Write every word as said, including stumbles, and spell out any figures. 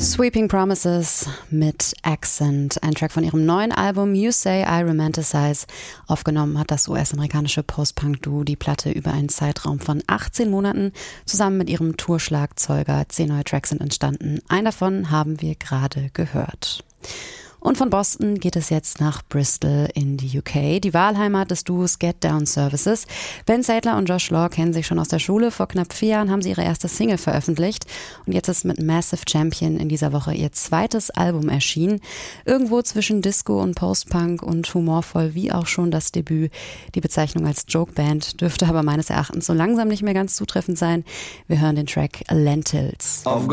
Sweeping Promises mit Accent, ein Track von ihrem neuen Album You Say I Romanticize. Aufgenommen hat das U S-amerikanische Post-Punk-Duo die Platte über einen Zeitraum von achtzehn Monaten. Zusammen mit ihrem Tourschlagzeuger. Zehn neue Tracks sind entstanden. Einen davon haben wir gerade gehört. Und von Boston geht es jetzt nach Bristol in die U K, die Wahlheimat des Duos Get Down Services. Ben Sadler und Josh Law kennen sich schon aus der Schule. Vor knapp vier Jahren haben sie ihre erste Single veröffentlicht. Und jetzt ist mit Massive Champion in dieser Woche ihr zweites Album erschienen. Irgendwo zwischen Disco und Post-Punk und humorvoll wie auch schon das Debüt. Die Bezeichnung als Joke-Band dürfte aber meines Erachtens so langsam nicht mehr ganz zutreffend sein. Wir hören den Track Lentils.